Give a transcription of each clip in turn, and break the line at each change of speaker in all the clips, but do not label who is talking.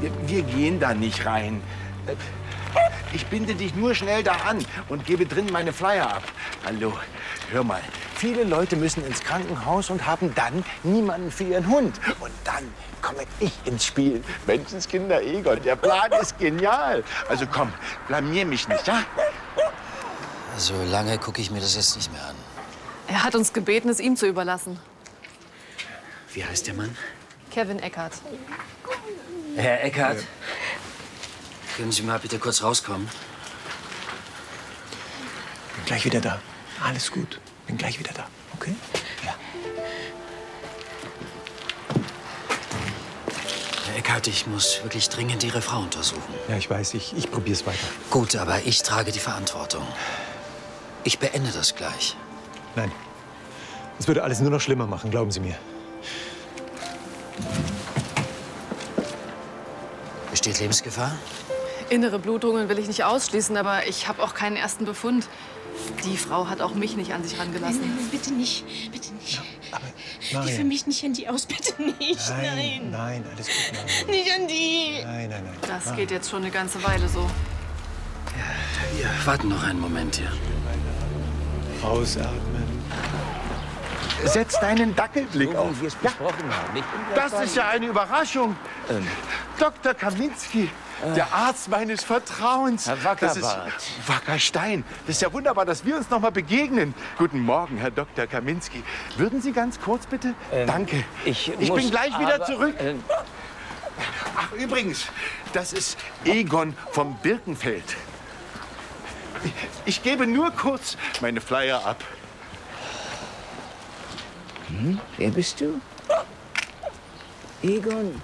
Wir gehen da nicht rein. Ich binde dich nur schnell da an und gebe drin meine Flyer ab. Hallo, hör mal. Viele Leute müssen ins Krankenhaus und haben dann niemanden für ihren Hund. Und dann komme ich ins Spiel. Menschenskinder Egon, der Plan ist genial. Also komm, blamier mich nicht, ja?
So lange gucke ich mir das jetzt nicht mehr an.
Er hat uns gebeten, es ihm zu überlassen.
Wie heißt der Mann?
Kevin Eckhardt.
Herr Eckhardt, können Sie mal bitte kurz rauskommen?
Bin gleich wieder da. Alles gut. Bin gleich wieder da. Okay? Ja.
Herr Eckhardt, ich muss wirklich dringend Ihre Frau untersuchen.
Ja, ich weiß. Ich probier's weiter.
Gut, aber ich trage die Verantwortung. Ich beende das gleich.
Nein. Es würde alles nur noch schlimmer machen, glauben Sie mir.
Besteht Lebensgefahr?
Innere Blutungen will ich nicht ausschließen, aber ich habe auch keinen ersten Befund. Die Frau hat auch mich nicht an sich rangelassen.
Nein, bitte nicht. Bitte nicht.
Ja, aber
Die
Marian.
für mich nicht an die aus. Bitte nicht. Nein.
Nein, alles gut. Marian.
Nicht an die.
Nein, nein, nein.
Das geht jetzt schon eine ganze Weile so.
Wir warten noch einen Moment hier.
Ausatmen.
Setz deinen Dackelblick auf.
Wie wir es besprochen haben. Nicht
Das ist ja eine Überraschung. Dr. Kaminski, der Arzt meines Vertrauens.
Herr
Das ist
Wackerbart.
Wackerstein. Das ist ja wunderbar, dass wir uns noch mal begegnen. Guten Morgen, Herr Dr. Kaminski. Würden Sie ganz kurz bitte? Danke.
Ich
bin gleich wieder
aber,
zurück. Ach, übrigens, das ist Egon vom Birkenfeld. Ich gebe nur kurz meine Flyer ab.
Wer bist du? Egon.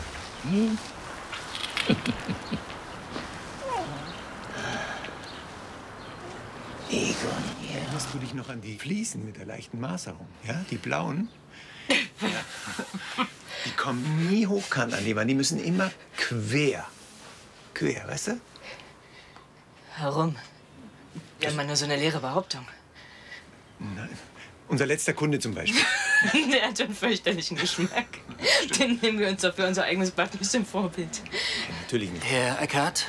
Egon, ja.
Erinnerst du dich noch an die Fliesen mit der leichten Maserung? Ja, die blauen? Ja. Die kommen nie hochkant an die Wand. Die müssen immer quer. Quer, weißt du?
Warum? Wir haben mal nur so eine leere Behauptung.
Nein. Unser letzter Kunde zum Beispiel.
Der hat einen fürchterlichen Geschmack. Den nehmen wir uns doch für unser eigenes Bad ein bisschen Vorbild.
Ja, natürlich nicht.
Herr Eckhardt?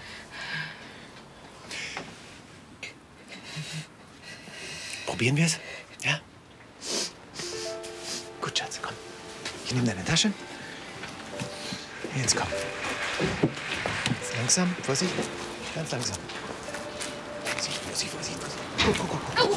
Probieren wir es? Ja? Gut, Schatz, komm. Ich nehme deine Tasche. Jetzt komm. Jetzt langsam, Vorsicht. Ganz langsam. Vorsicht, Vorsicht, Vorsicht. Guck, guck, guck, guck.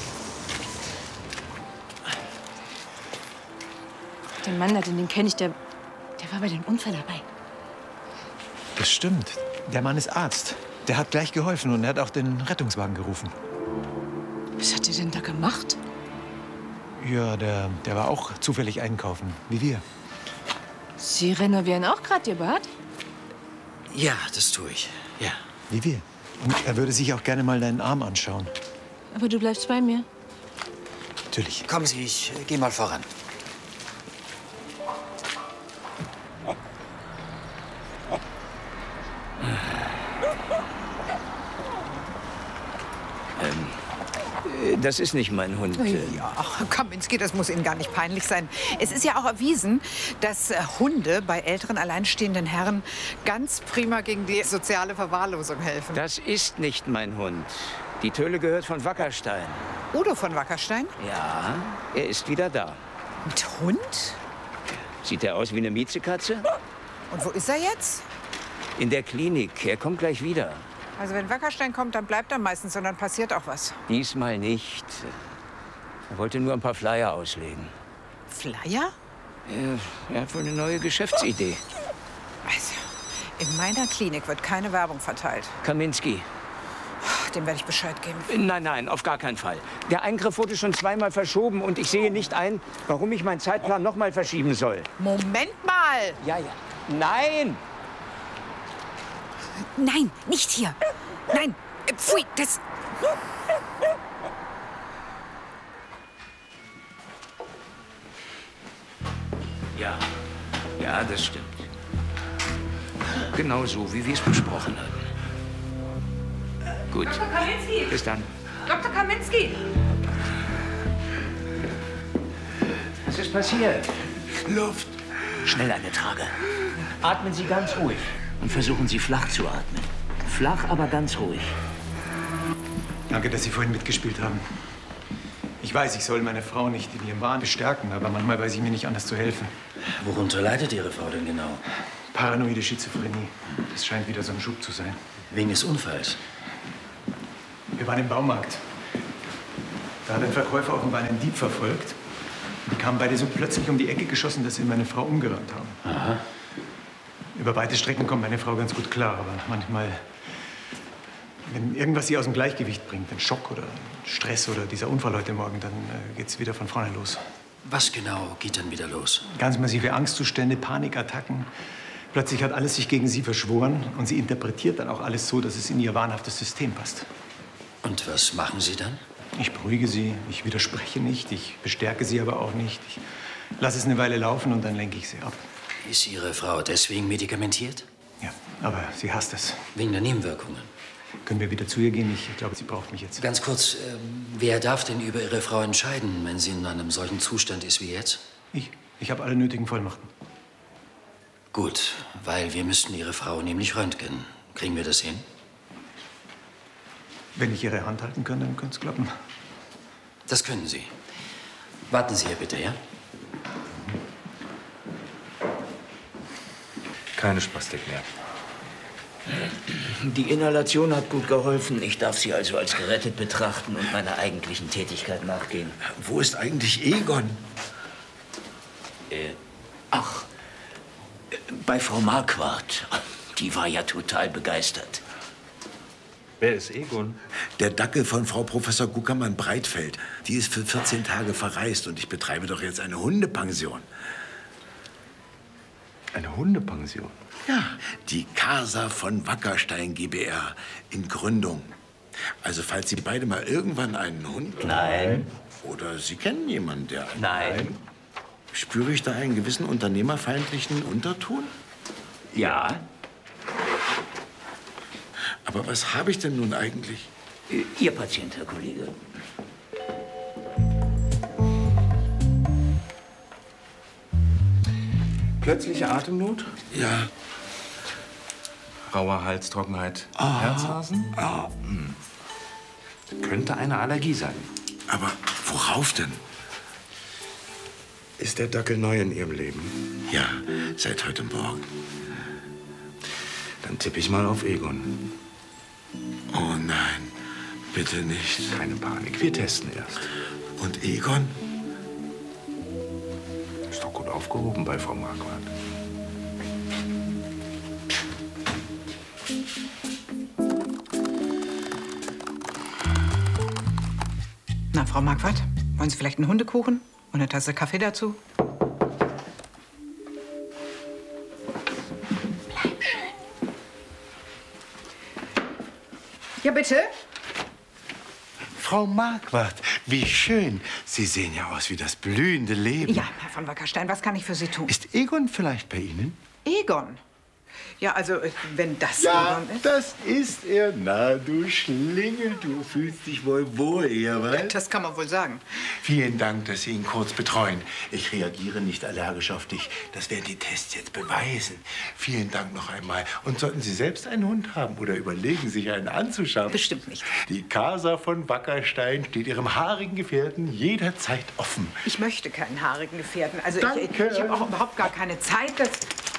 Den Mann da, den kenne ich, der war bei dem Unfall dabei.
Das stimmt. Der Mann ist Arzt. Der hat gleich geholfen und er hat auch den Rettungswagen gerufen.
Was hat der denn da gemacht?
Ja, der war auch zufällig einkaufen, wie wir.
Sie renovieren auch gerade Ihr Bad?
Ja, das tue ich. Ja.
Wie wir. Und er würde sich auch gerne mal deinen Arm anschauen.
Aber du bleibst bei mir.
Natürlich.
Kommen Sie, ich gehe mal voran.
Das ist nicht mein Hund.
Ja, ach, Kaminski, das muss Ihnen gar nicht peinlich sein. Es ist ja auch erwiesen, dass Hunde bei älteren, alleinstehenden Herren ganz prima gegen die soziale Verwahrlosung helfen.
Das ist nicht mein Hund. Die Töle gehört von Wackerstein.
Udo von Wackerstein?
Ja, er ist wieder da.
Mit Hund?
Sieht er aus wie eine Miezekatze?
Und wo ist er jetzt?
In der Klinik. Er kommt gleich wieder.
Also wenn Wackerstein kommt, dann bleibt er meistens und dann passiert auch was.
Diesmal nicht. Er wollte nur ein paar Flyer auslegen.
Flyer?
Er hat wohl eine neue Geschäftsidee.
Also, in meiner Klinik wird keine Werbung verteilt.
Kaminski.
Dem werde ich Bescheid geben.
Nein, nein, auf gar keinen Fall. Der Eingriff wurde schon zweimal verschoben und ich sehe nicht ein, warum ich meinen Zeitplan noch mal verschieben soll.
Moment mal!
Ja, ja. Nein!
Nein, nicht hier. Nein, pfui, das...
Ja, ja, das stimmt. Genau so, wie wir es besprochen hatten. Gut.
Dr. Kaminski!
Bis dann.
Dr. Kaminski!
Was ist passiert?
Luft,
Schnell eine trage. Atmen Sie ganz ruhig und versuchen Sie flach zu atmen. Flach, aber ganz ruhig.
Danke, dass Sie vorhin mitgespielt haben. Ich weiß, ich soll meine Frau nicht in ihrem Wahn bestärken, aber manchmal weiß ich mir nicht anders zu helfen.
Worunter leidet Ihre Frau denn genau?
Paranoide Schizophrenie. Das scheint wieder so ein Schub zu sein.
Wegen des Unfalls?
Wir waren im Baumarkt. Da hat ein Verkäufer offenbar einen Dieb verfolgt. Die kamen beide so plötzlich um die Ecke geschossen, dass sie meine Frau umgerannt haben.
Aha.
Über weite Strecken kommt meine Frau ganz gut klar, aber manchmal, wenn irgendwas sie aus dem Gleichgewicht bringt, ein Schock oder Stress oder dieser Unfall heute Morgen, dann geht's wieder von vorne los.
Was genau geht dann wieder los?
Ganz massive Angstzustände, Panikattacken. Plötzlich hat alles sich gegen sie verschworen und sie interpretiert dann auch alles so, dass es in ihr wahnhaftes System passt.
Und was machen Sie dann?
Ich beruhige sie, ich widerspreche nicht, ich bestärke sie aber auch nicht. Ich lasse es eine Weile laufen und dann lenke ich sie ab.
Ist Ihre Frau deswegen medikamentiert?
Ja, aber sie hasst es.
Wegen der Nebenwirkungen?
Können wir wieder zu ihr gehen? Ich glaube, sie braucht mich jetzt.
Ganz kurz, wer darf denn über Ihre Frau entscheiden, wenn sie in einem solchen Zustand ist wie jetzt?
Ich habe alle nötigen Vollmachten.
Gut, weil wir müssten Ihre Frau nämlich röntgen. Kriegen wir das hin?
Wenn ich Ihre Hand halten kann, dann könnte es klappen.
Das können Sie. Warten Sie hier bitte, ja?
Keine Spastik mehr.
Die Inhalation hat gut geholfen. Ich darf Sie also als gerettet betrachten und meiner eigentlichen Tätigkeit nachgehen.
Wo ist eigentlich Egon?
Bei Frau Marquardt. Die war ja total begeistert.
Wer ist Egon?
Der Dackel von Frau Professor Guckermann-Breitfeld. Die ist für 14 Tage verreist und ich betreibe doch jetzt eine Hundepension.
Eine Hundepension?
Ja, die Casa von Wackerstein GbR in Gründung. Also falls Sie beide mal irgendwann einen Hund...
Nein.
Oder Sie kennen jemanden, der...
Nein.
Spüre ich da einen gewissen unternehmerfeindlichen Unterton?
Ja.
Aber was habe ich denn nun eigentlich?
Ihr Patient, Herr Kollege.
Plötzliche Atemnot?
Ja.
Rauer Hals, Trockenheit, Herzrasen? Könnte eine Allergie sein.
Aber worauf denn?
Ist der Dackel neu in Ihrem Leben?
Ja, seit heute Morgen.
Dann tippe ich mal auf Egon.
Oh nein, bitte nicht.
Keine Panik, wir testen erst.
Und Egon?
Ist doch gut aufgehoben bei Frau Marquardt.
Na, Frau Marquardt, wollen Sie vielleicht einen Hundekuchen und eine Tasse Kaffee dazu? Bleib schön. Ja, bitte?
Frau Marquardt, wie schön. Sie sehen ja aus wie das blühende Leben.
Ja, Herr von Wackerstein, was kann ich für Sie tun?
Ist Egon vielleicht bei Ihnen?
Egon. Ja, also, wenn das
Ja,
Egon ist.
das ist er. Na, du Schlingel, du fühlst dich wohl hier, was?
Das kann man wohl sagen.
Vielen Dank, dass Sie ihn kurz betreuen. Ich reagiere nicht allergisch auf dich. Das werden die Tests jetzt beweisen. Vielen Dank noch einmal. Und sollten Sie selbst einen Hund haben oder überlegen, sich einen anzuschaffen?
Bestimmt nicht.
Die Casa von Wackerstein steht Ihrem haarigen Gefährten jederzeit offen.
Ich möchte keinen haarigen Gefährten. Also,
Danke.
ich habe auch überhaupt gar keine Zeit. Das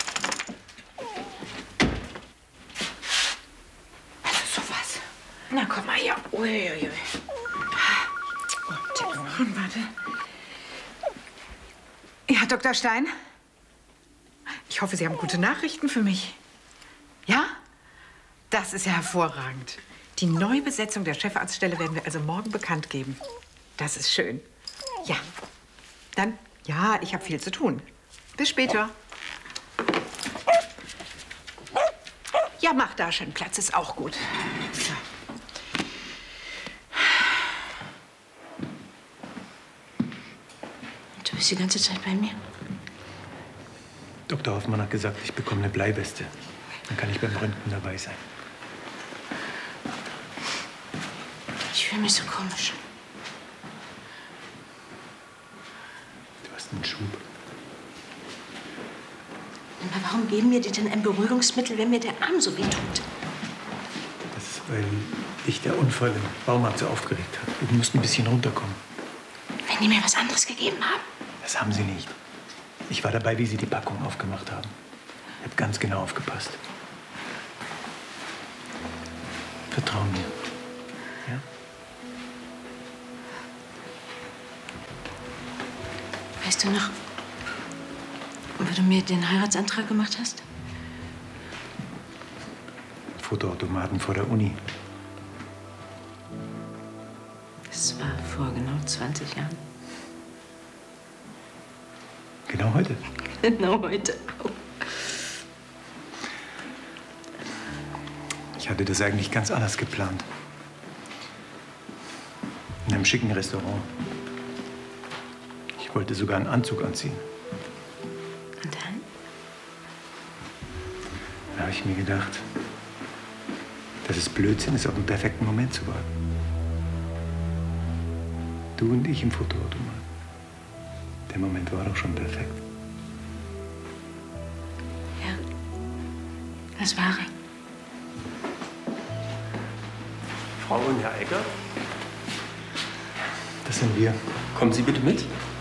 sowas. Na, komm mal her. Uiuiui. Oh, Telefon, warte. Ja, Dr. Stein? Ich hoffe, Sie haben gute Nachrichten für mich. Ja? Das ist ja hervorragend. Die Neubesetzung der Chefarztstelle werden wir also morgen bekannt geben. Das ist schön. Ja. Dann, ja, ich habe viel zu tun. Bis später. Ja, mach da schön Platz, ist auch gut. So.
Du bist die ganze Zeit bei mir?
Dr. Hoffmann hat gesagt, ich bekomme eine Bleiweste. Dann kann ich beim Röntgen dabei sein.
Ich fühle mich so komisch.
Du hast einen Schub.
Aber warum geben mir die denn ein Beruhigungsmittel, wenn mir der Arm so weh tut?
Das ist, weil dich der Unfall im Baumarkt so aufgeregt hat. Du musst ein bisschen runterkommen.
Wenn die mir was anderes gegeben haben?
Das haben sie nicht. Ich war dabei, wie sie die Packung aufgemacht haben. Ich habe ganz genau aufgepasst. Vertrau mir. Ja?
Weißt du noch, wo du mir den Heiratsantrag gemacht hast?
Fotoautomaten vor der Uni.
Das war vor genau 20 Jahren.
Genau heute.
Genau heute auch.
Ich hatte das eigentlich ganz anders geplant. In einem schicken Restaurant. Ich wollte sogar einen Anzug anziehen.
Und dann?
Da habe ich mir gedacht, dass es Blödsinn ist, auf den perfekten Moment zu warten. Du und ich im Fotoautomat. Der Moment war doch schon perfekt.
Ja, das war er.
Frau und Herr Egger,
Das sind wir.
kommen Sie bitte mit.